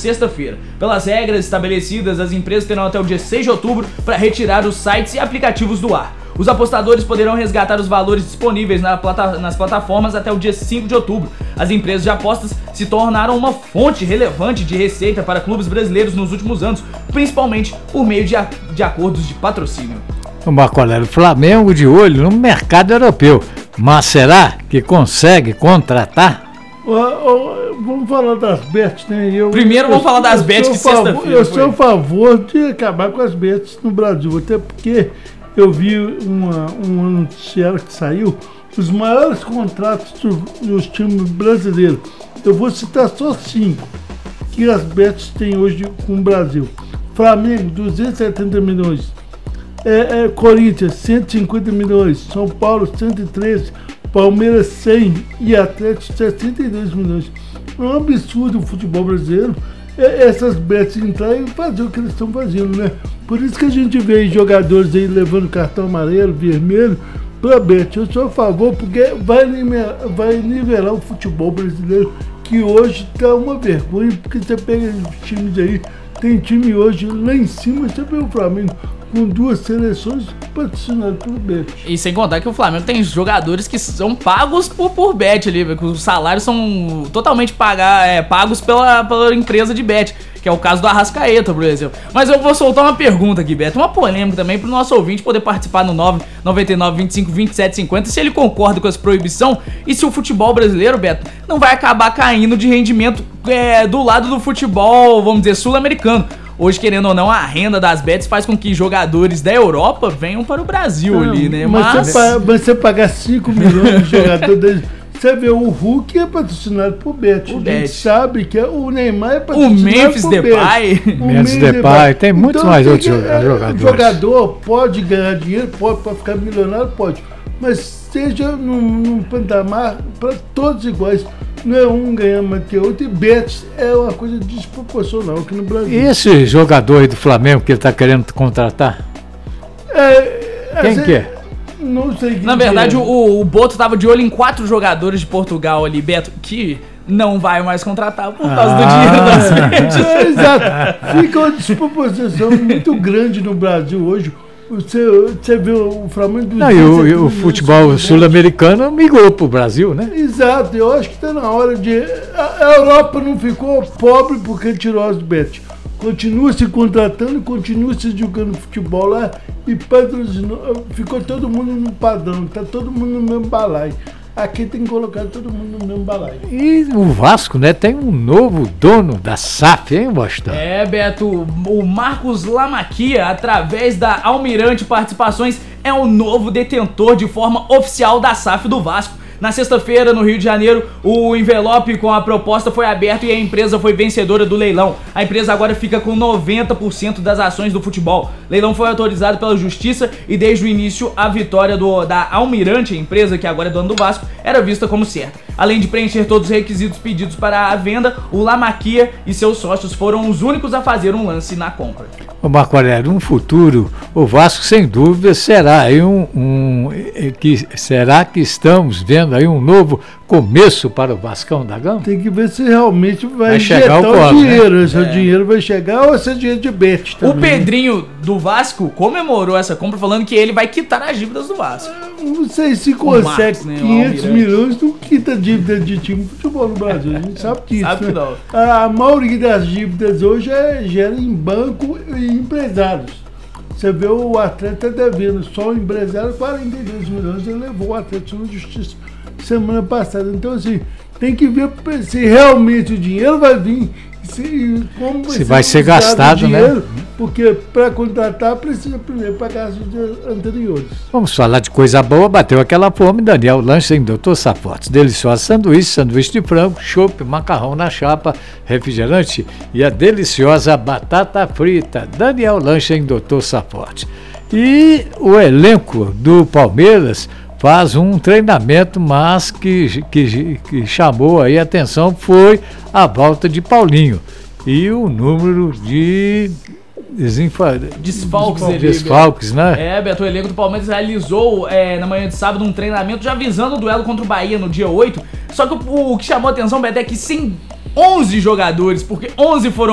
sexta-feira. Pelas regras estabelecidas, as empresas terão até o dia 6 de outubro para retirar os sites e aplicativos do ar. Os apostadores poderão resgatar os valores disponíveis nas plataformas até o dia 5 de outubro. As empresas de apostas se tornaram uma fonte relevante de receita para clubes brasileiros nos últimos anos, principalmente por meio de acordos de patrocínio. O Marcolero, Flamengo de olho no mercado europeu, mas será que consegue contratar? Vamos falar das bets, né? Primeiro vamos falar das bets que sexta-feira. Eu sou a favor de acabar com as bets no Brasil, até porque eu vi um noticiário que saiu, os maiores contratos dos times brasileiros. Eu vou citar só 5 que as bets têm hoje com o Brasil. Flamengo, 270 milhões. Corinthians, 150 milhões. São Paulo, 113. Palmeiras, 100. E Atlético, 62 milhões. É um absurdo o futebol brasileiro. Essas bets entrar e fazer o que eles estão fazendo, né? Por isso que a gente vê jogadores aí levando cartão amarelo, vermelho, pra bet. Eu sou a favor, porque vai nivelar o futebol brasileiro, que hoje tá uma vergonha, porque você pega os times aí, tem time hoje lá em cima, você vê o Flamengo com 2 seleções patrocinadas pelo bet. E sem contar que o Flamengo tem jogadores que são pagos por bet ali, os salários são totalmente pagos pela empresa de bet, que é o caso do Arrascaeta, por exemplo. Mas eu vou soltar uma pergunta aqui, Beto, uma polêmica também pro nosso ouvinte poder participar no 999252750, se ele concorda com essa proibição e se o futebol brasileiro, Beto, não vai acabar caindo de rendimento do lado do futebol, vamos dizer, sul-americano. Hoje, querendo ou não, a renda das bets faz com que jogadores da Europa venham para o Brasil ali, né? Mas você pagar 5 milhões de jogadores... Você vê, o Hulk é patrocinado por bet. A gente sabe que o Neymar é patrocinado por bet. O Memphis Depay. O Memphis Depay. Tem muitos mais outros jogadores. O jogador pode ganhar dinheiro, pode ficar milionário, pode. Mas seja num patamar para todos iguais. Não é um ganhar mais que o outro. E bet é uma coisa desproporcional aqui no Brasil. E esse jogador aí do Flamengo que ele está querendo contratar? Quem que é? Não sei. Na verdade, o Boto tava de olho em 4 jogadores de Portugal ali, Beto, que não vai mais contratar por causa do dinheiro das bets. Exato. Fica uma desproporção muito grande no Brasil hoje. Você vê o Flamengo... Não, e o futebol sul-americano migrou pro Brasil, né? Exato. Eu acho que está na hora de... A Europa não ficou pobre porque tirou as bets. Continua se contratando, continua se jogando futebol lá e patrocinou. Ficou todo mundo no padrão, tá todo mundo no mesmo balaio. Aqui tem que colocar todo mundo no mesmo balaio. E o Vasco, né, tem um novo dono da SAF, hein, Bostão? Beto, o Marcos Lamaquia, através da Almirante Participações, é o novo detentor de forma oficial da SAF do Vasco. Na sexta-feira, no Rio de Janeiro, o envelope com a proposta foi aberto e a empresa foi vencedora do leilão. A empresa agora fica com 90% das ações do futebol. O leilão foi autorizado pela Justiça e desde o início a vitória da Almirante, a empresa que agora é dona do Vasco, era vista como certa. Além de preencher todos os requisitos pedidos para a venda, o Lamaquia e seus sócios foram os únicos a fazer um lance na compra. Ô Marco Aurélio, no futuro, o Vasco sem dúvida será aí será que estamos vendo aí um novo começo para o Vascão da Gama? Tem que ver se realmente vai chegar o dinheiro, né? Se o dinheiro vai chegar ou se é dinheiro de bet também. O Pedrinho do Vasco comemorou essa compra falando que ele vai quitar as dívidas do Vasco. Não sei se consegue 500 milhões, não quita dívida de time de futebol no Brasil. A gente sabe disso. Sabe que não. A maioria das dívidas hoje gera em banco e empresários. Você vê o atleta devendo só o empresário 42 milhões, ele levou o atleta na justiça semana passada. Então, assim, tem que ver se realmente o dinheiro vai vir, se vai ser gastado, dinheiro, né? Porque para contratar precisa primeiro pagar as dívidas anteriores. Vamos falar de coisa boa, bateu aquela fome, Daniel Lanche em Dr. Safortes. Deliciosa sanduíche de frango, chopp, macarrão na chapa, refrigerante e a deliciosa batata frita. Daniel Lanche em Dr. Safortes. E o elenco do Palmeiras faz um treinamento, mas que chamou aí a atenção foi a volta de Paulinho e o número de desfalques, né? Beto, o elenco do Palmeiras realizou na manhã de sábado um treinamento já visando o duelo contra o Bahia no dia 8, só que o que chamou a atenção, Beto, é que sem 11 jogadores, porque 11 foram